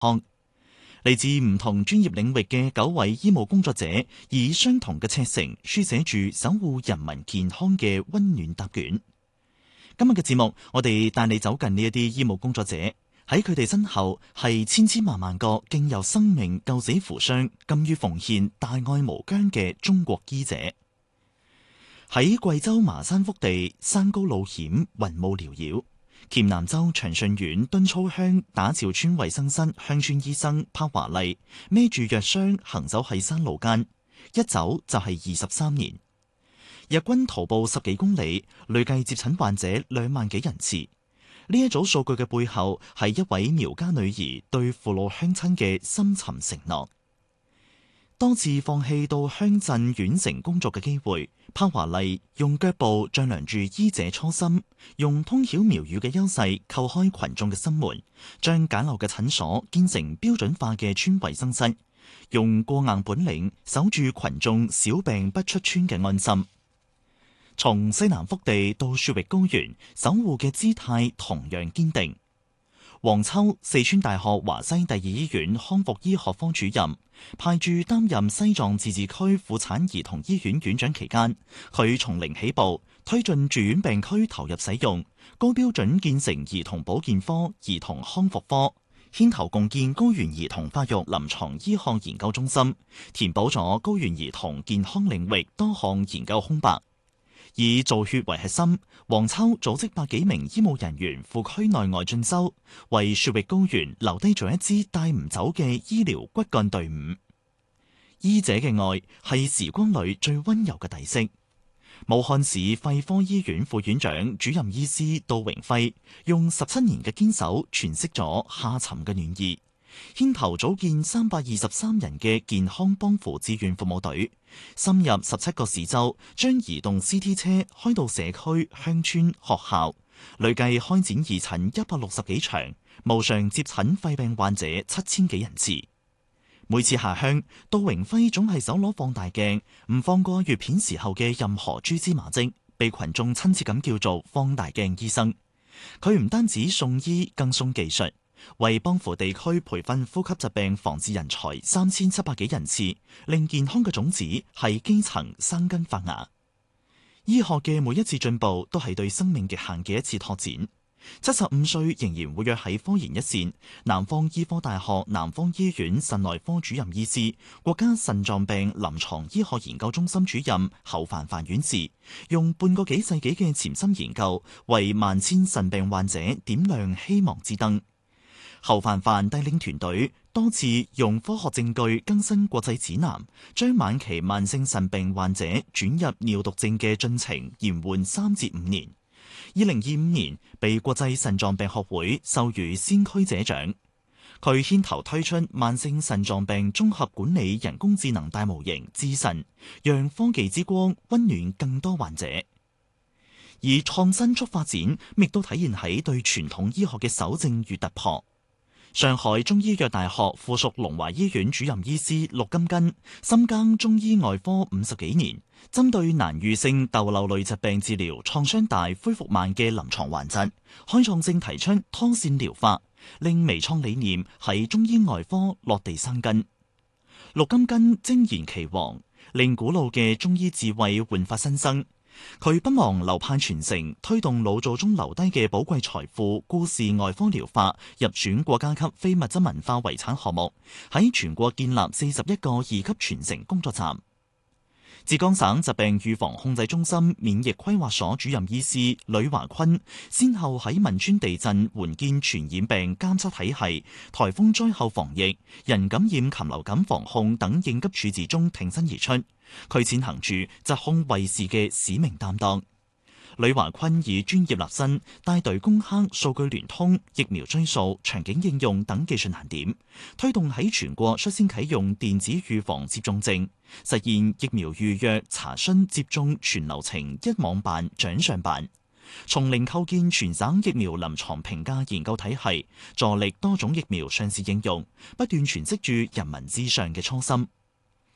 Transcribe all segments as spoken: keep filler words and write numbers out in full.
康。嚟自唔同專業領域嘅九位醫務工作者，以相同嘅赤誠書寫住守護人民健康嘅溫暖答卷。今日嘅節目，我哋帶你走近呢一啲醫務工作者，喺佢哋身後係千千萬萬個敬有生命、救死扶傷、甘於奉獻、大愛無疆嘅中國醫者。喺貴州麻山腹地，山高路險，雲霧繚繞。黔南州長順縣敦操鄉打潮村衛生室鄉村醫生柏華麗孭住藥箱行走喺山路間，一走就係二十三年。日均徒步十幾公里，累計接診患者兩萬幾人次。呢一組數據嘅背後，係一位苗家女兒對父老鄉親嘅深沉承諾。多次放棄到鄉鎮縣城工作嘅機會，柏華麗用腳步丈量住醫者初心，用通曉苗語嘅優勢叩開群眾嘅心門，將簡陋嘅診所建成標準化嘅村衛生室，用過硬本領守住群眾小病不出村嘅安心。從西南腹地到雪域高原，守護嘅姿態同樣堅定。黃秋，四川大學華西第二醫院康復醫學科主任，派駐擔任西藏自治區婦產兒童醫院院長期間，佢從零起步，推進住院病區投入使用，高標準建成兒童保健科、兒童康復科，牽頭共建高原兒童發育臨床醫學研究中心，填補咗高原兒童健康領域多項研究空白。以造血為核心，黃秋組織百幾名醫務人員赴區內外進修，為雪域高原留低咗一支帶唔走嘅醫療骨幹隊伍。醫者嘅愛係時光裏最溫柔嘅底色。武漢市肺科醫院副院長、主任醫師杜榮輝用十七年嘅堅守詮釋咗下沉嘅暖意，牽頭組建三百二十三人嘅健康幫扶志願服務隊，深入十七個市州，將移動 C T 車開到社區、鄉村、學校，累計開展義診一百六十幾場，無償接診肺病患者七千幾人次。每次下鄉，杜榮輝總係手攞放大鏡，唔放過閱片時候嘅任何蛛絲馬跡，被群眾親切咁叫做放大鏡醫生。佢唔單止送醫，更送技術。為幫扶地區培訓呼吸疾病防治人才三千七百幾人次，令健康嘅種子喺基層生根發芽。醫學嘅每一次進步，都係對生命極限嘅一次拓展。七十五歲仍然活躍喺科研一線，南方醫科大學南方醫院腎內科主任醫師、國家腎臟病臨床醫學研究中心主任侯凡凡院士，用半個幾世紀嘅潛心研究，為萬千腎病患者點亮希望之燈。侯凡凡帶領團隊多次用科學證據更新國際指南，將晚期慢性腎病患者轉入尿毒症嘅進程延緩三至五年。二零二五年被國際腎臟病學會授予先驅者獎。佢牽頭推出慢性腎臟病綜合管理人工智能大模型智腎，讓科技之光溫暖更多患者。而創新速發展亦都體現喺對傳統醫學嘅守正與突破。上海中醫藥大學附屬龍華醫院主任醫師陸金根深耕中醫外科五十幾年，針對難癒性竇瘤類疾病治療創傷大、恢復慢嘅臨床患疾，開創性提出拖線療法，令微創理念喺中醫外科落地生根。陸金根精研其黃，令古老嘅中醫智慧煥發新生。佢不忘流派傳承，推動老祖宗留低嘅寶貴財富故事外科療法入選國家級非物質文化遺產項目，喺全國建立四十一個二級傳承工作站。浙江省疾病預防控制中心免疫規劃所主任醫師呂華坤，先後喺汶川地震援建傳染病監測體系、颱風災後防疫、人感染禽流感防控等應急處置中挺身而出，佢踐行住疾控衛士嘅使命擔當。呂華坤以專業立身，帶隊攻克數據聯通、疫苗追溯、場景應用等技術難點，推動喺全國率先啟用電子預防接種證，實現疫苗預約、查詢、接種全流程一網辦、掌上辦。從零構建全省疫苗臨床評價研究體系，助力多種疫苗上市應用，不斷詮釋住人民至上嘅初心。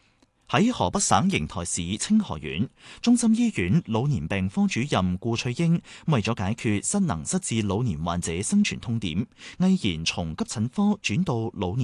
喺河北省邢台市清河縣，中心醫院老年病科主任顧翠英為咗解決失能失智老年患者生存痛點，毅然從急診科轉到老年